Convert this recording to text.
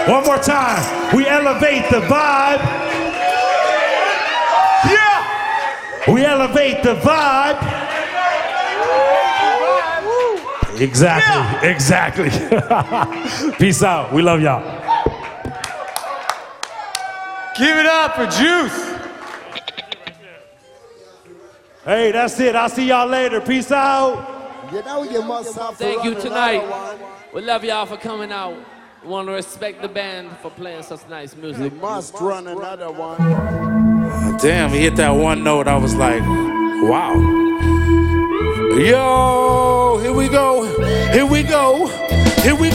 One more time. We elevate the vibe. Yeah! We elevate the vibe. Exactly, exactly. Peace out. We love y'all. Give it up for Juice. Hey, that's it. I'll see y'all later. Peace out. You know you must have to Thank you run tonight. another one. We love y'all for coming out. We want to respect the band for playing such nice You music. must run another one. Damn, he hit that one note. I was like, wow. Yo, here we go. Here we go. Here we